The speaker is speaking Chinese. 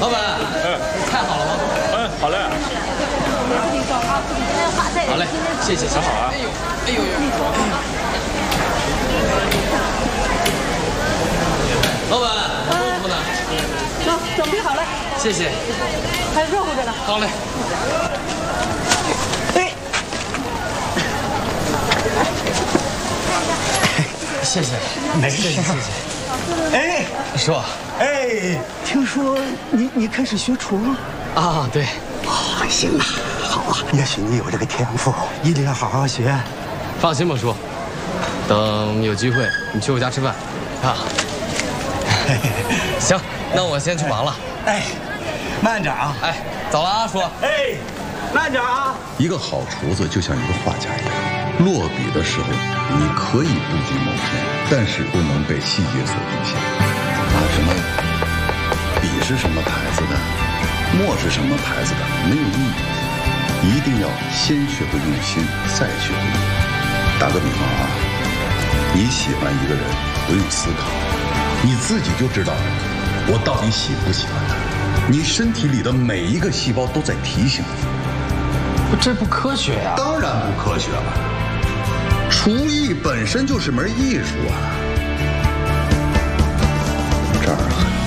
老板，菜好了吗？ 好嘞。 好嘞，谢谢， 好啊。 哎呦，老板，豆腐呢？ 准备好了， 谢谢， 还热乎着呢。 好嘞。谢谢， 没事，谢谢。哎， 叔， 哎，听说你开始学厨了？ 啊，对。 哦，行啊，好啊，也许你有这个天赋，一定要好好学。 放心吧，叔，等有机会你去我家吃饭，啊。行，那我先去忙了。 哎，慢点啊！ 哎，走了啊，叔。 哎，慢点啊！ 一个好厨子就像一个画家一样，落笔的时候你可以不拘谋篇，但是不能被细节所局限。什么笔是什么牌子的，墨是什么牌子的，没有意义。一定要先学会用心，再学会用。打个比方啊，你喜欢一个人，不用思考，你自己就知道我到底喜不喜欢他。你身体里的每一个细胞都在提醒你。 这不科学呀！ 当然不科学了，厨艺本身就是门艺术啊。